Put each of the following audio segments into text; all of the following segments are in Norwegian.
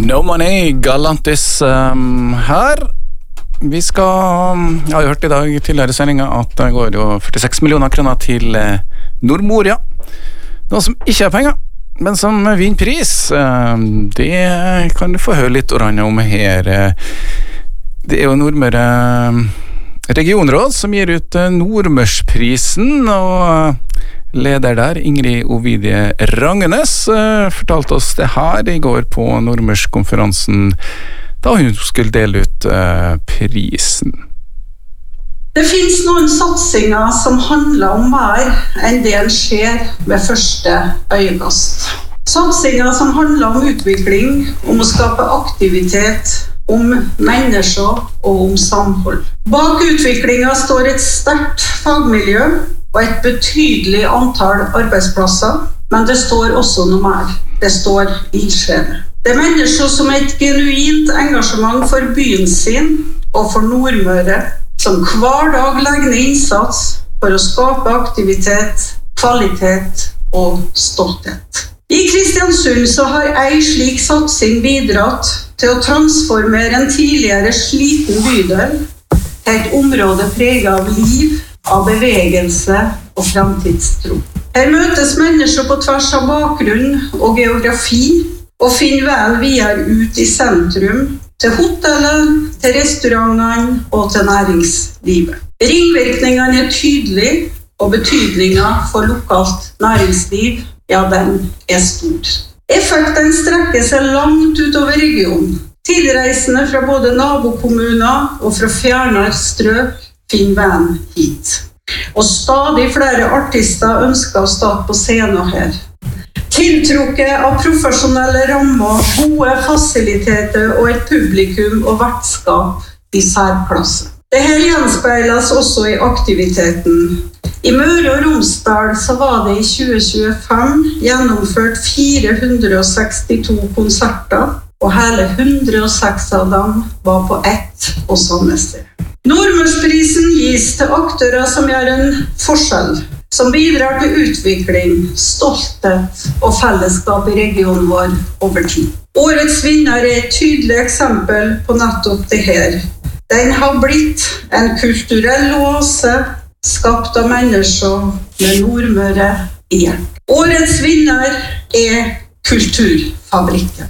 No Money, Galantis her. Vi skal, jeg har hørt I dag tidligere sendingen at det går jo 46 millioner kroner til Nordmoria. Noe som ikke er penger, men som vinner pris. Det kan du få høre litt om her. Det er jo Nordmøre regionråd som gir ut Nordmørsprisen, og leder der, Ingrid Ovidie Rangenes, fortalte oss det her I går på Nordmørskonferansen da hun skulle dele ut prisen. Det finnes noen satsinger som handler om mer enn det en ser ved første øyekast. Satsinger som handler om utvikling, om å skape aktivitet, om mennesker og om samhold. Bak utviklingen står et sterkt fagmiljø og et betydelig antall arbeidsplasser, men det står også noe mer. Det står ildsjeler. Det mennesker som et genuint engasjement for byen sin og for Nordmøre, som hver dag legger ned innsats for å skape aktivitet, kvalitet og stolthet. I Kristiansund så har en slik satsing bidratt til å transformere en tidligere sliten bydel til et område preget av liv, av bevegelse og fremtidstro. Her møtes mennesker på tvers av bakgrunn og geografi og finner veien videre ut I sentrum, til hotellet, til restaurantene og til næringslivet. Ringvirkningene tydelige, og betydningen for lokalt næringsliv, ja, den stor. Effekten strekker seg langt utover regionen. Tilreisende fra både nabokommuner og fra fjernere strøk finner veien hit. Og stadig flere artister ønsker å starte på scenen her. Tiltrukket av profesjonelle rammer, gode fasiliteter og et publikum og vertskap I særklasse. Dette gjenspeiles også I aktiviteten. I Møre og Romsdal så var det I 2025 gjennomført 462 konserter, og hele 106 av dem var på ett og samme sted. Nordmørsprisen gis til aktører som gjør en forskjell, som bidrar til utvikling, stolthet og fellesskap I regionen vår over tid. Årets vinner et tydelig eksempel på nettopp det her. Den har blitt en kulturell oase, skapt av mennesker med Nordmøre I hjertet. Årets vinner Kulturfabrikken.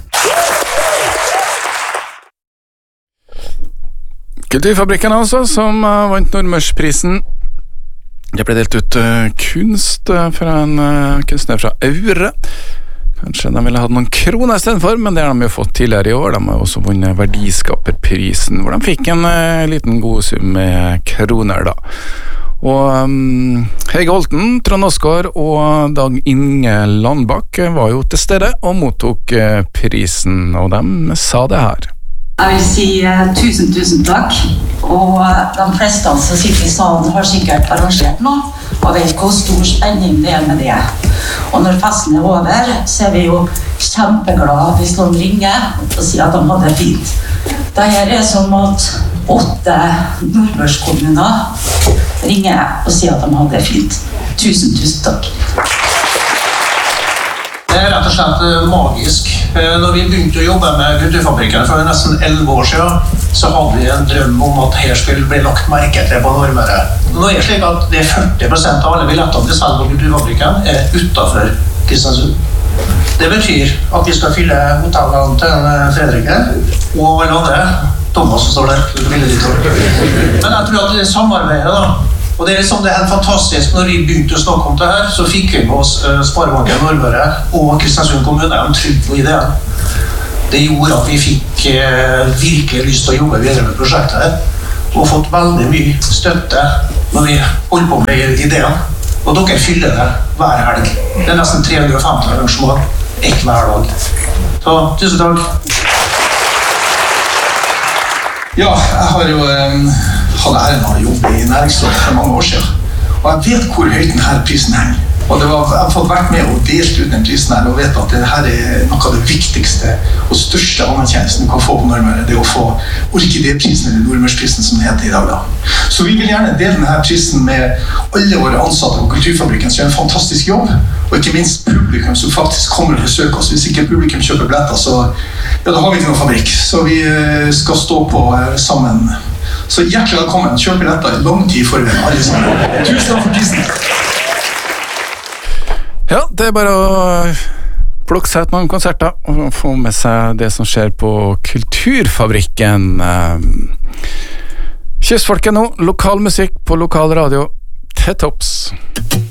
Kulturfabrikken altså, som vant Nordmørsprisen. Det ble delt ut kunst fra en kunstner fra Aure. Kanskje de ville hatt noen kroner I stedet for, men det har de jo fått tidligere I år. De har også vunnet Verdiskaperprisen, hvor de fikk en liten god sum med kroner da. Og Hege Holten, Trond Oskar og Dag Inge Landbakk var jo til stede og mottok prisen, og de sa det her. Jeg vil si tusen takk, og de fleste som sitter I salen har sikkert arrangert noe, og vet hvor stor spenning det med det. Og når festen over, så vi jo kjempeglade hvis noen ringer og sier at de hadde det fint. Dette som at 8 nordmørskommuner ringer og sier at de hadde det fint. Tusen takk. Det rett og slett magisk. Når vi begynte å jobbe med Kulturfabrikken for nesten 11 år siden, så hadde vi en drøm om at her skulle bli lagt merke til på Nordmøre. Nå det slik at det 40% av alle billettene vi selger på Kulturfabrikken utenfor Kristiansund. Det betyr at vi skal fylle hotellene til Fredrike og alle andre. Thomas som står der. Men jeg tror at det samarbeidet da, og det det helt fantastisk når vi begynte å snakke om det her, så fikk vi med oss Sparebanken Nordmøre og Kristiansund kommune, de trodde på ideen. Det gjorde at vi fikk virkelig lyst til å jobbe videre med prosjektet her, og fått veldig mye støtte når vi holder på med ideen. Og dere fyller det hver helg. Det nesten 350 arrangement, ikke hver dag. Så, tusen takk. Ja, jeg har jo hadde æren av å jobbe I næringslivet for mange år siden, og jeg vet hvor høyt denne prisen henger. Og jeg har fått vært med og delt ut den prisen her, og vet at det her noe av det viktigste og største anerkjennelsen du kan få på Nordmøre, det å få Orkidé-prisen eller Nordmørsprisen som det heter i dag da. Så vi vil gjerne dele denne prisen med alle våre ansatte på Kulturfabrikken som gjør en fantastisk jobb, og ikke minst publikum som faktisk kommer og besøker oss. Hvis ikke publikum kjøper billetter, så ja, da har vi ikke noen fabrikk. Så vi skal stå på sammen. Så hjertelig velkommen, kjøp billetter i lang tid forveien, alle sammen. Tusen takk for prisen! Ja, det bare å plukke seg ut noen konserter og få med seg det som skjer på Kulturfabrikken. Kystfolket nå, lokal musikk på lokal radio til topps.